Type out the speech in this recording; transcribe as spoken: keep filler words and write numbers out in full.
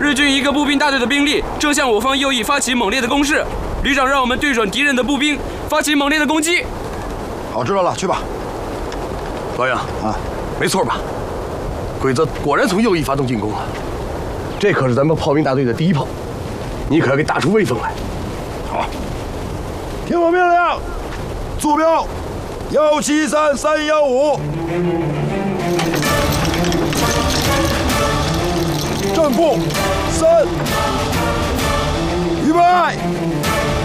日军一个步兵大队的兵力正向我方右翼发起猛烈的攻势。旅长让我们对准敌人的步兵发起猛烈的攻击。 好，知道了，去吧。 老杨啊， 没错吧？鬼子果然从右翼发动进攻了。这可是咱们炮兵大队的第一炮，你可要给打出威风来。 好，听我命令，坐标幺七三三幺五，正步三，预备。